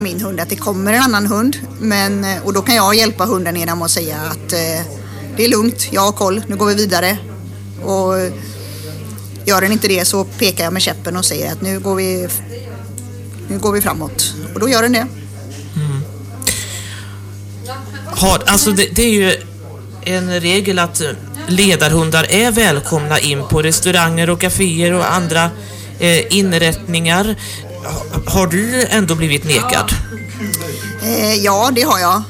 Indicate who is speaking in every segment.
Speaker 1: min hund att det kommer en annan hund. Och då kan jag hjälpa hunden genom att säga att det är lugnt, jag har koll, nu går vi vidare. Och gör den inte det så pekar jag med käppen och säger att nu går vi framåt. Och då gör den det.
Speaker 2: Alltså det är ju en regel att ledarhundar är välkomna in på restauranger och kaféer och andra inrättningar. Har du ändå blivit nekad?
Speaker 1: Ja, det har jag.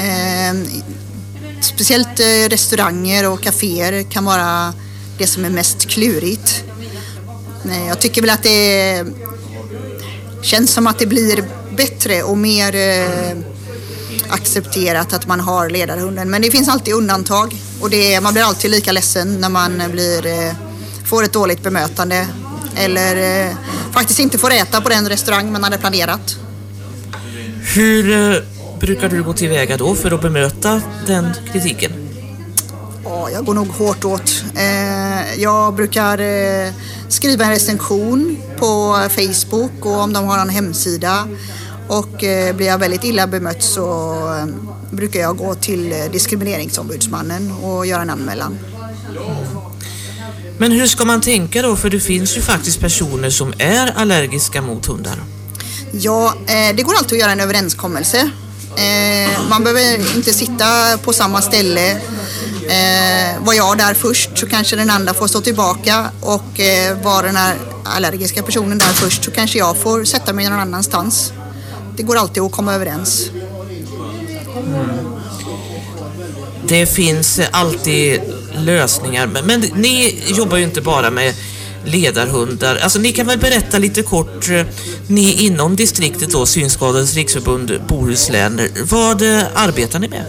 Speaker 1: Speciellt restauranger och kaféer kan vara det som är mest klurigt. Jag tycker väl att det känns som att det blir bättre och mer accepterat att man har ledarhunden. Men det finns alltid undantag och man blir alltid lika ledsen när man får ett dåligt bemötande eller faktiskt inte får äta på den restaurang man hade planerat.
Speaker 2: Hur brukar du gå tillväga då för att bemöta den kritiken?
Speaker 1: Ja, jag går nog hårt åt. Jag brukar skriva en recension på Facebook och om de har en hemsida. Och blir jag väldigt illa bemött så brukar jag gå till diskrimineringsombudsmannen och göra en anmälan.
Speaker 2: Men hur ska man tänka då? För det finns ju faktiskt personer som är allergiska mot hundar.
Speaker 1: Ja, det går alltid att göra en överenskommelse. Man behöver inte sitta på samma ställe. Var jag där först så kanske den andra får stå tillbaka och var den här allergiska personen där först så kanske jag får sätta mig någon annanstans. Det går alltid att komma överens.
Speaker 2: Det finns alltid lösningar. Men ni jobbar ju inte bara med ledarhundar. Alltså ni kan väl berätta lite kort, ni inom distriktet då, Synskadades riksförbund Bohuslän. Vad arbetar ni med?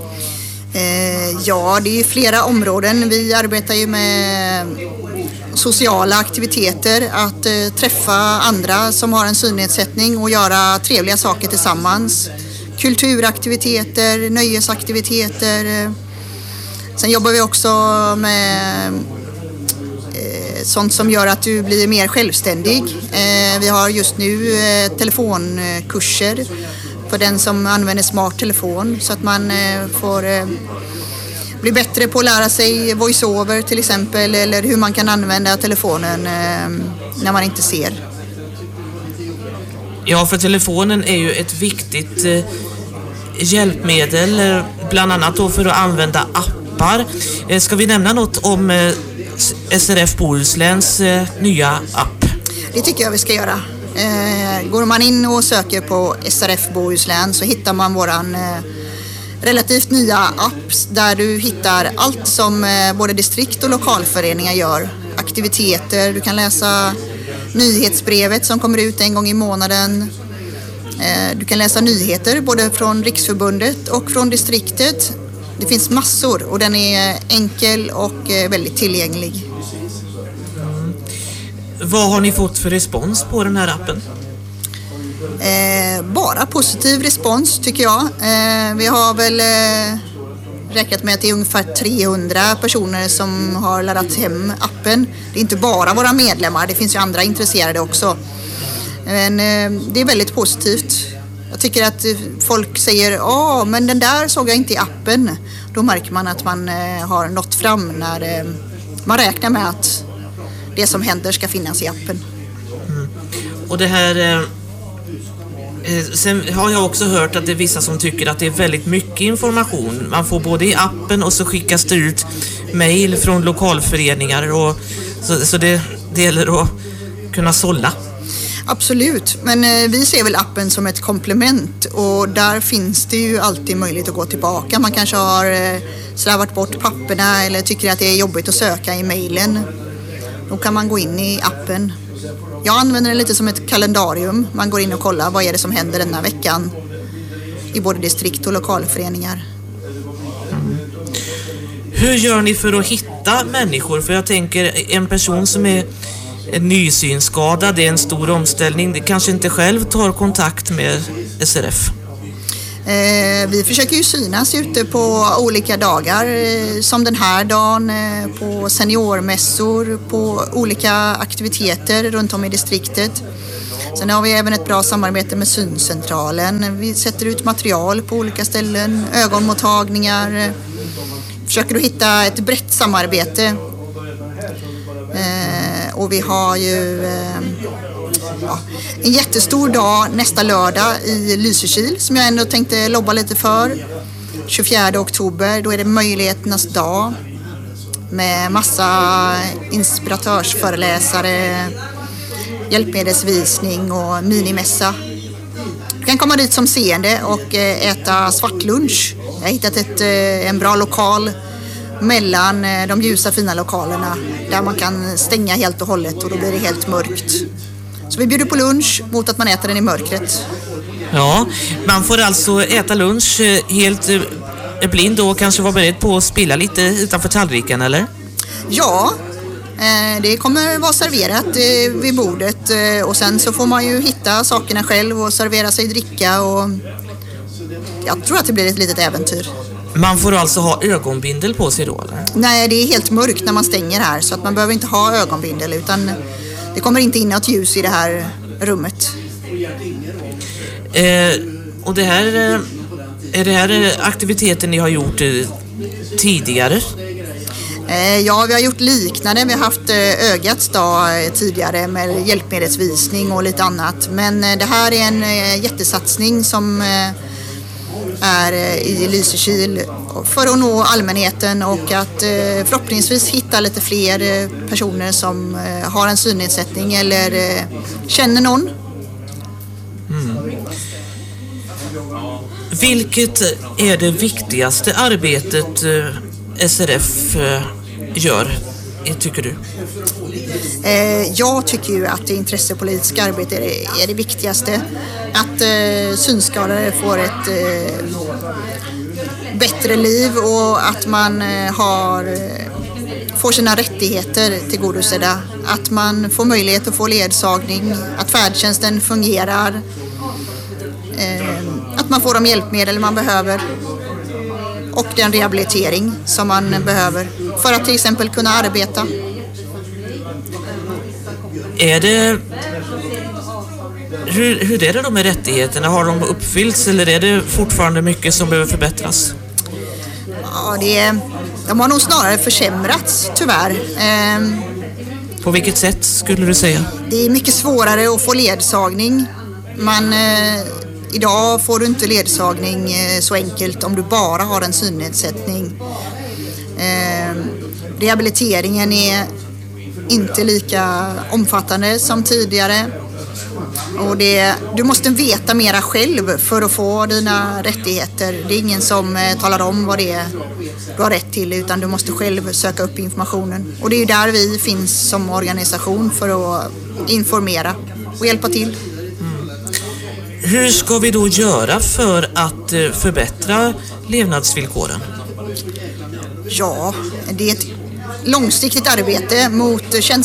Speaker 1: Ja, det är flera områden. Vi arbetar ju med sociala aktiviteter, att träffa andra som har en synnedsättning och göra trevliga saker tillsammans. Kulturaktiviteter, nöjesaktiviteter. Sen jobbar vi också med sånt som gör att du blir mer självständig. Vi har just nu telefonkurser för den som använder smart telefon så att man får bli bättre på att lära sig voiceover till exempel eller hur man kan använda telefonen när man inte ser.
Speaker 2: Ja, för telefonen är ju ett viktigt hjälpmedel, bland annat då för att använda appar. Ska vi nämna något om SRF Bohusläns nya app?
Speaker 1: Det tycker jag vi ska göra. Går man in och söker på SRF Bohuslän så hittar man våran relativt nya app där du hittar allt som både distrikt och lokalföreningar gör. Aktiviteter, du kan läsa nyhetsbrevet som kommer ut en gång i månaden. Du kan läsa nyheter både från Riksförbundet och från distriktet. Det finns massor och den är enkel och väldigt tillgänglig.
Speaker 2: Vad har ni fått för respons på den här appen?
Speaker 1: Bara positiv respons tycker jag. Vi har väl räknat med att det är ungefär 300 personer som har laddat hem appen. Det är inte bara våra medlemmar, det finns ju andra intresserade också. Men det är väldigt positivt. Jag tycker att folk säger, men den där såg jag inte i appen. Då märker man att man har nått fram när man räknar med att det som händer ska finnas i appen.
Speaker 2: Och det här... Sen har jag också hört att det är vissa som tycker att det är väldigt mycket information. Man får både i appen och så skickas det ut mejl från lokalföreningar. Och så det gäller att kunna sålla.
Speaker 1: Absolut, men vi ser väl appen som ett komplement och där finns det ju alltid möjlighet att gå tillbaka. Man kanske har slarvat bort papperna eller tycker att det är jobbigt att söka i mejlen. Då kan man gå in i appen. Jag använder den lite som ett kalendarium. Man går in och kollar vad är det som händer denna veckan i både distrikt och lokalföreningar.
Speaker 2: Hur gör ni för att hitta människor? För jag tänker en person som är nysynskadad, det är en stor omställning. Det kanske inte själv tar kontakt med SRF.
Speaker 1: Vi försöker ju synas ute på olika dagar som den här dagen, på seniormässor, på olika aktiviteter runt om i distriktet. Sen har vi även ett bra samarbete med Syncentralen. Vi sätter ut material på olika ställen, ögonmottagningar. Försöker att hitta ett brett samarbete. Och vi har ju en jättestor dag nästa lördag i Lysekil som jag ändå tänkte lobba lite för. 24 oktober, då är det möjligheternas dag med massa inspiratörsföreläsare, hjälpmedelsvisning och minimässa. Du kan komma dit som seende och äta svartlunch. Jag har hittat en bra lokal mellan de ljusa fina lokalerna där man kan stänga helt och hållet och då blir det helt mörkt. Så vi bjuder på lunch mot att man äter den i mörkret.
Speaker 2: Ja, man får alltså äta lunch helt blind och kanske vara beredd på att spilla lite utanför tallriken, eller?
Speaker 1: Ja, det kommer vara serverat vid bordet och sen så får man ju hitta sakerna själv och servera sig dricka och jag tror att det blir ett litet äventyr.
Speaker 2: Man får alltså ha ögonbindel på sig då, eller?
Speaker 1: Nej, det är helt mörkt när man stänger här så att man behöver inte ha ögonbindel utan det kommer inte in något ljus i det här rummet.
Speaker 2: Och det här är det här aktiviteten ni har gjort tidigare?
Speaker 1: Ja, vi har gjort liknande. Vi har haft Ögats dag tidigare med hjälpmedelsvisning och lite annat. Men det här är en jättesatsning som är i Lysekil för att nå allmänheten och att förhoppningsvis hitta lite fler personer som har en synnedsättning eller känner någon.
Speaker 2: Vilket är det viktigaste arbetet SRF gör, tycker du?
Speaker 1: Jag tycker ju att det intressepolitiska arbetet är det viktigaste. Att synskadade får ett bättre liv och att man får sina rättigheter tillgodosedda. Att man får möjlighet att få ledsagning, att färdtjänsten fungerar, att man får de hjälpmedel man behöver och den rehabilitering som man behöver för att till exempel kunna arbeta.
Speaker 2: Är det... Hur är det då med rättigheterna? Har de uppfyllts eller är det fortfarande mycket som behöver förbättras?
Speaker 1: Ja, de har nog snarare försämrats tyvärr.
Speaker 2: På vilket sätt skulle du säga?
Speaker 1: Det är mycket svårare att få ledsagning. Idag får du inte ledsagning så enkelt om du bara har en synnedsättning. Rehabiliteringen är inte lika omfattande som tidigare. Och du måste veta mera själv för att få dina rättigheter. Det är ingen som talar om vad det är du har rätt till utan du måste själv söka upp informationen. Och det är ju där vi finns som organisation för att informera och hjälpa till.
Speaker 2: Hur ska vi då göra för att förbättra levnadsvillkoren?
Speaker 1: Ja, det är ett långsiktigt arbete mot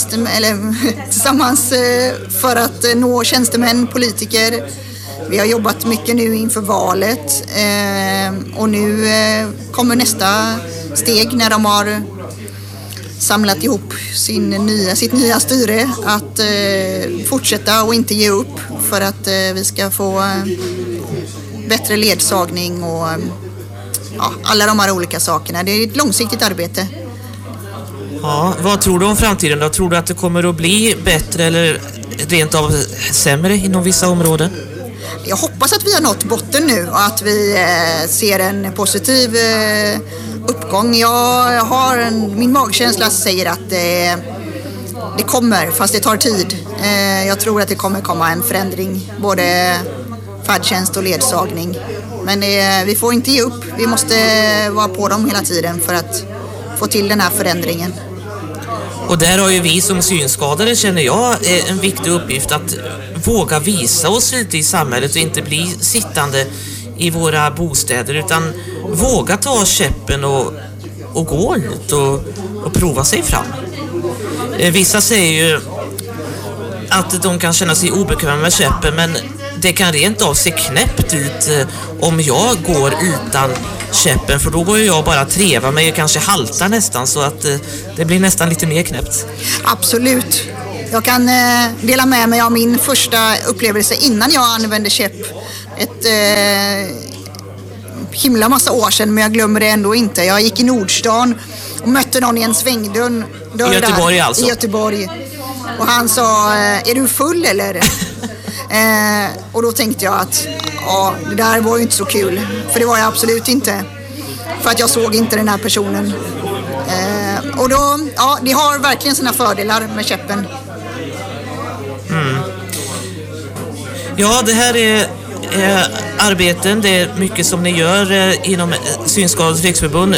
Speaker 1: tillsammans för att nå tjänstemän, politiker. Vi har jobbat mycket nu inför valet och nu kommer nästa steg när de har samlat ihop sitt nya styre att fortsätta och inte ge upp för att vi ska få bättre ledsagning och alla de här olika sakerna. Det är ett långsiktigt arbete.
Speaker 2: Ja, vad tror du om framtiden då? Tror du att det kommer att bli bättre eller rent av sämre inom vissa områden?
Speaker 1: Jag hoppas att vi har nått botten nu och att vi ser en positiv uppgång. Min magkänsla säger att det kommer, fast det tar tid. Jag tror att det kommer komma en förändring, både färdtjänst och ledsagning. Men vi får inte ge upp. Vi måste vara på dem hela tiden för att få till den här förändringen.
Speaker 2: Och där har ju vi som synskadade, känner jag, en viktig uppgift att våga visa oss ute i samhället och inte bli sittande i våra bostäder utan våga ta käppen och gå ut och prova sig fram. Vissa säger ju att de kan känna sig obekväma med käppen, men det kan rent av se knäppt ut om jag går utan käppen, för då går jag bara treva mig och kanske halta nästan så att det blir nästan lite mer knäppt.
Speaker 1: Absolut. Jag kan dela med mig av min första upplevelse innan jag använde käpp. Ett himla massa år sedan, men jag glömmer det ändå inte. Jag gick i Nordstan och mötte någon i en svängdörr
Speaker 2: I Göteborg
Speaker 1: där,
Speaker 2: alltså?
Speaker 1: I Göteborg. Och han sa, är du full eller? Och då tänkte jag att det där var ju inte så kul. För det var jag absolut inte. För att jag såg inte den här personen. Och då, det har verkligen sina fördelar med käppen.
Speaker 2: Ja, det här är arbeten, det är mycket som ni gör inom Synskadades riksförbund.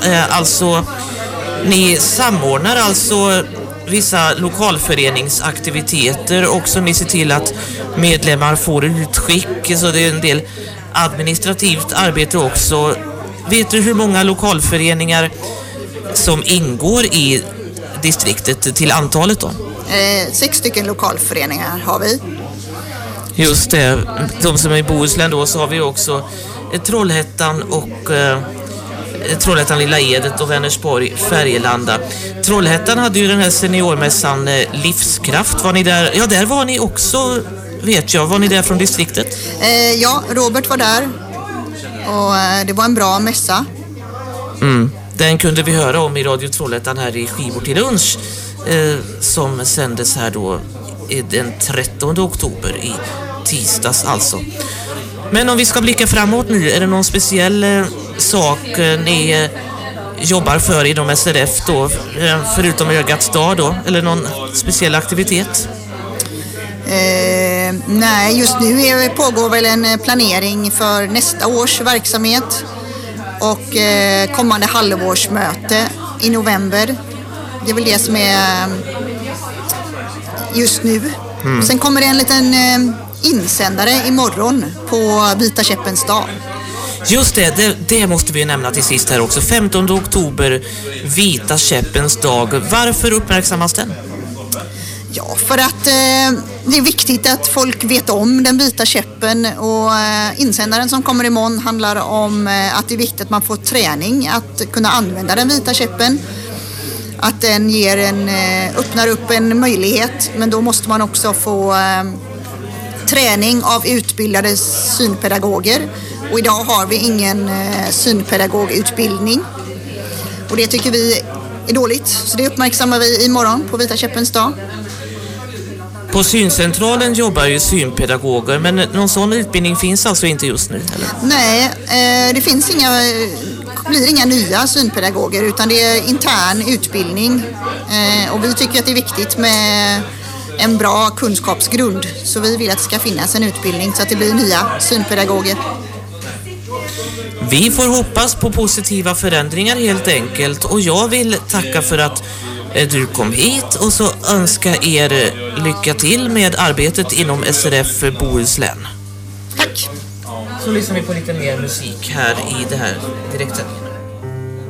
Speaker 2: Ni samordnar alltså vissa lokalföreningsaktiviteter och ni ser till att medlemmar får utskick, så det är en del administrativt arbete också. Vet du hur många lokalföreningar som ingår i distriktet till antalet då?
Speaker 1: 6 stycken lokalföreningar har vi.
Speaker 2: Just det, de som är i Bohuslän då, så har vi också Trollhättan och Trollhättan Lilla Edet och Vänersborg Färgelanda. Trollhättan hade ju den här seniormässan Livskraft. Var ni där? Ja, där var ni också, vet jag. Var ni där från distriktet?
Speaker 1: Ja, Robert var där. Och det var en bra mässa.
Speaker 2: Den kunde vi höra om i Radio Trollhättan här i Skivor till lunch. Som sändes här då den 13 oktober i tisdags alltså. Men om vi ska blicka framåt nu, är det någon speciell sak ni jobbar för inom SRF då, förutom Ögats dag då, eller någon speciell aktivitet?
Speaker 1: Nej, just nu pågår väl en planering för nästa års verksamhet och kommande halvårsmöte i november. Det är väl det som är just nu. Sen kommer det en liten insändare imorgon på Vita käppens dag.
Speaker 2: Just det måste vi nämna till sist här också. 15 oktober, Vita käppens dag. Varför uppmärksammas den?
Speaker 1: Ja, för att det är viktigt att folk vet om den vita käppen, och insändaren som kommer imorgon handlar om att det är viktigt att man får träning att kunna använda den vita käppen. Att den öppnar upp en möjlighet, men då måste man också få träning av utbildade synpedagoger. Och idag har vi ingen synpedagogutbildning. Och det tycker vi är dåligt. Så det uppmärksammar vi imorgon på Vita käppens dag.
Speaker 2: På syncentralen jobbar ju synpedagoger, men någon sån utbildning finns alltså inte just nu, eller?
Speaker 1: Nej, det blir inga nya synpedagoger, utan det är intern utbildning. Och vi tycker att det är viktigt med en bra kunskapsgrund. Så vi vill att det ska finnas en utbildning så att det blir nya synpedagoger.
Speaker 2: Vi får hoppas på positiva förändringar helt enkelt, och jag vill tacka för att du kom hit och så önska er lycka till med arbetet inom SRF Bohuslän.
Speaker 1: Tack!
Speaker 2: Så lyssnar vi på lite mer musik här i det här direktsändningen.